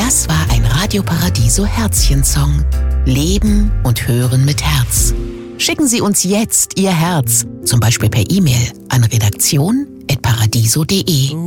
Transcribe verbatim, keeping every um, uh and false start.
Das war ein Radio Paradiso Herzchen-Song. Leben und Hören mit Herz. Schicken Sie uns jetzt Ihr Herz, zum Beispiel per E-Mail an redaktion at paradiso punkt de.